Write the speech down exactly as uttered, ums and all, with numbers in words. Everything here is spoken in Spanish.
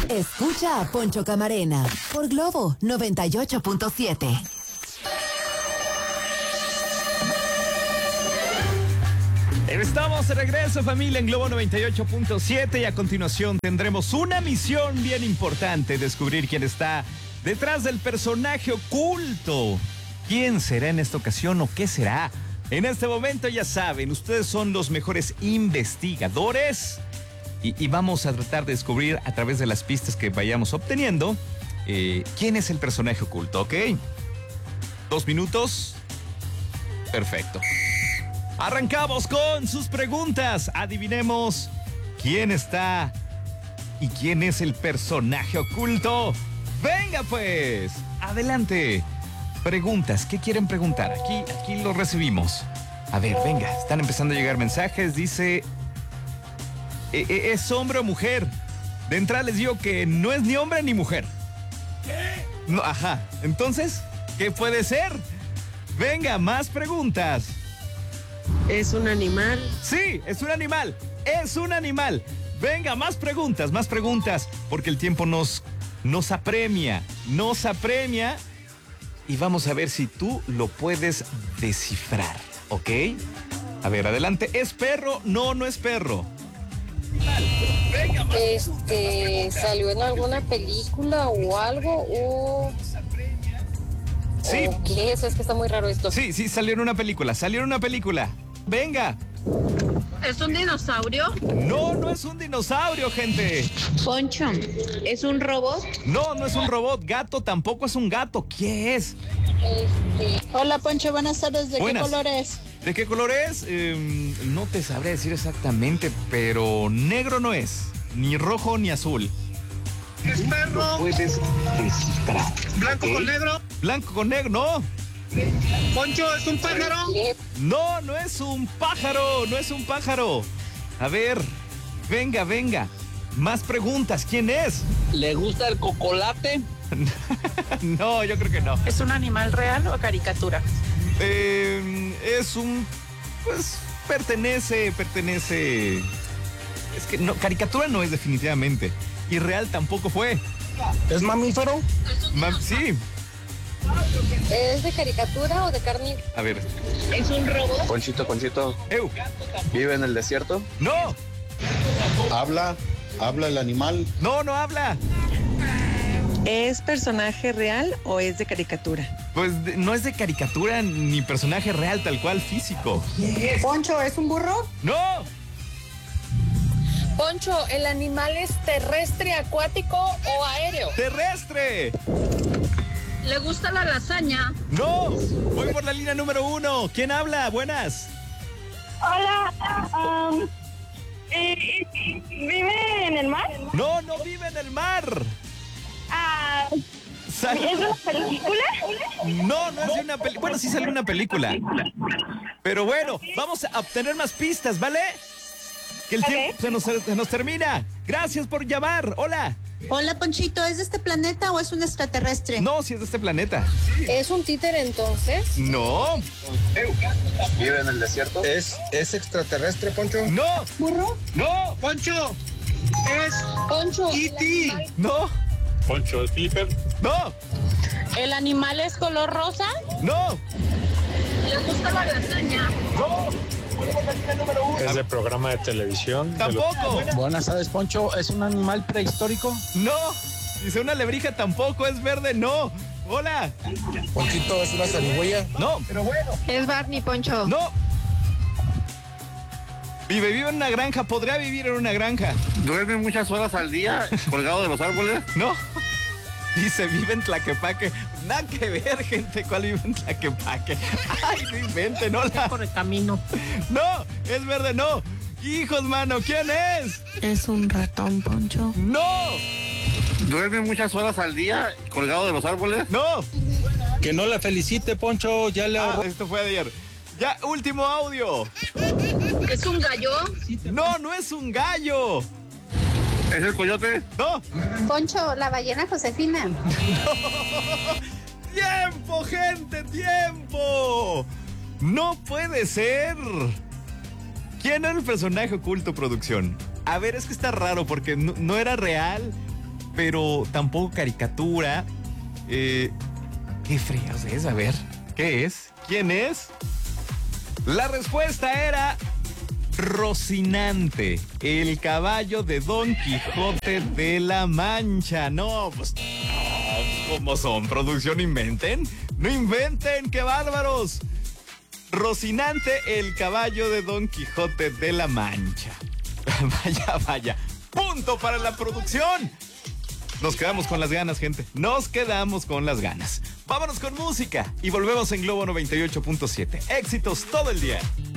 Escucha a Poncho Camarena por Globo noventa y ocho punto siete. Estamos de regreso, familia, en Globo noventa y ocho punto siete, y a continuación tendremos una misión bien importante: descubrir quién está detrás del personaje oculto. ¿Quién será en esta ocasión o qué será? En este momento, ya saben, ustedes son los mejores investigadores y, y vamos a tratar de descubrir a través de las pistas que vayamos obteniendo eh, quién es el personaje oculto, ¿ok? Dos minutos. Perfecto. Arrancamos con sus preguntas. Adivinemos quién está y quién es el personaje oculto. Venga pues, adelante. Preguntas, ¿qué quieren preguntar? Aquí, aquí lo recibimos. A ver, venga, están empezando a llegar mensajes. Dice, ¿e- e- ¿es hombre o mujer? De entrada les digo que no es ni hombre ni mujer. ¿Qué? No, ajá, entonces, ¿qué puede ser? Venga, más preguntas. ¿Es un animal? Sí, es un animal, es un animal. Venga, más preguntas, más preguntas, porque el tiempo nos, nos apremia, nos apremia, y vamos a ver si tú lo puedes descifrar, ¿ok? A ver, adelante. ¿Es perro? No, no es perro. Este, ¿salió en alguna película o algo? ¿O, Sí. ¿o qué es? Es que está muy raro esto. Sí, sí, salió en una película, salió en una película. Venga. ¿Es un dinosaurio? No, no es un dinosaurio, gente. Poncho, ¿es un robot? No, no es un robot. Gato tampoco es un gato. ¿Qué es? Este, Hola, Poncho, buenas tardes. ¿De Buenas. qué color es? ¿De qué color es? Eh, no te sabré decir exactamente, pero negro no es. Ni rojo ni azul. ¿Es perro? Puedes descifrar. ¿Blanco con negro? Blanco con negro, no. ¿Poncho es un pájaro? No, no es un pájaro, no es un pájaro. A ver, venga, venga. Más preguntas, ¿quién es? ¿Le gusta el cocolate? No, yo creo que no. ¿Es un animal real o caricatura? Eh, es un... Pues pertenece, pertenece... Es que no, caricatura no es definitivamente. Y real tampoco fue. ¿Es mamífero? Ma- sí, ¿es de caricatura o de carne? a ver. ¿Es un robot? Ponchito, Ponchito, Eu, ¿vive en el desierto? no, Habla, habla el animal. no, no habla. ¿Es personaje real o es de caricatura? Pues de- no es de caricatura ni personaje real tal cual físico. Poncho, ¿es un burro? No, Poncho, ¿el animal es terrestre, acuático o aéreo? terrestre. ¿Le gusta la lasaña? No, voy por la línea número uno. ¿Quién habla? Buenas. Hola, um, eh, ¿vive en el mar? No, no vive en el mar. Ah, Sal- ¿es una película? No, no es de una película. Bueno, sí salió una película. Pero bueno, vamos a obtener más pistas, ¿vale? Que el Ok. tiempo se nos, se nos termina. Gracias por llamar. Hola. Hola, Ponchito, ¿es de este planeta o es un extraterrestre? No, si es de este planeta. ¿Es un títere entonces? No, ¿Vive en el desierto? ¿Es, es extraterrestre, Poncho? no, ¿Burro? no, ¿Poncho es Poncho, E ¿el T? animal- no, ¿Poncho es Flipper? no, ¿El animal es color rosa? no, ¿Le gusta la lasaña? no, ¿Es de programa de televisión? tampoco. Buenas tardes, Poncho, ¿es un animal prehistórico? No, dice una lebrija tampoco, es verde, no. Hola. Ponchito, ¿es una zarigüeya? No, Es Barney, Poncho. no. Vive, vive en una granja, podría vivir en una granja. ¿Duerme muchas horas al día colgado de los árboles? No. Dice, vive en Tlaquepaque. Nada que ver, gente, ¿cuál vive en Tlaquepaque? Ay, no inventen, hola. Por el camino. No, es verde, no. Hijos, mano, ¿quién es? ¿Es un ratón, Poncho? No, ¿Duerme muchas horas al día colgado de los árboles? no. Que no la felicite, Poncho, ya le Ah, esto fue ayer. Ya, último audio. ¿Es un gallo? No, no es un gallo. ¿Es el coyote? No. Poncho, la ballena Josefina. ¡Tiempo, gente! ¡Tiempo! ¡No puede ser! ¿Quién era el personaje oculto, producción? A ver, es que está raro porque no, no era real, pero tampoco caricatura. Eh, ¿Qué fregados es? A ver, ¿qué es? ¿Quién es? La respuesta era Rocinante, el caballo de Don Quijote de la Mancha. No, pues, no, ¿cómo son? ¿Producción inventen? ¡No inventen! ¡Qué bárbaros! Rocinante, el caballo de Don Quijote de la Mancha. Vaya, vaya. Punto para la producción. Nos quedamos con las ganas, gente. Nos quedamos con las ganas. Vámonos con música y volvemos en Globo noventa y ocho punto siete. Éxitos todo el día.